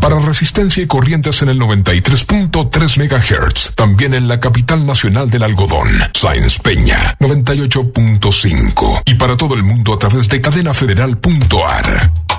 Para Resistencia y Corrientes en el 93.3 MHz. También en la capital nacional del algodón, Sáenz Peña, 98.5. Y para todo el mundo a través de cadenafederal.ar.